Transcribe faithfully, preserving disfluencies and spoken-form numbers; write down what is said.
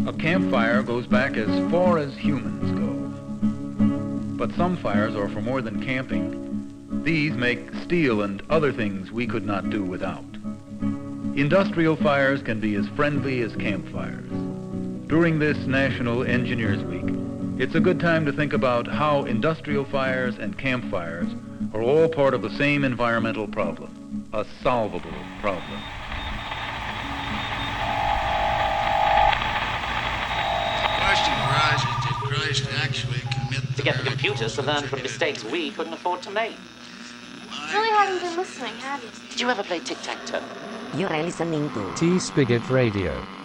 A campfire goes back as far as humans go. But some fires are for more than camping. These make steel and other things we could not do without. Industrial fires can be as friendly as campfires. During this National Engineers Week, it's a good time to think about how industrial fires and campfires are all part of the same environmental problem, a solvable problem. Question arises, did Christ actually commit the To get the miracle computers to learn from that mistakes we couldn't afford to make. My Really haven't been listening, have you? Did you ever play tic-tac-toe? You're listening to T-Spigot Radio.